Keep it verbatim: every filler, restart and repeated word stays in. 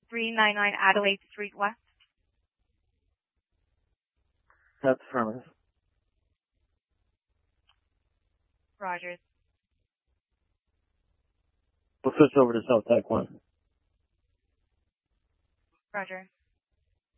three ninety-nine Adelaide Street West. That's affirmative. Rogers. We'll switch over to South Tech one. Roger.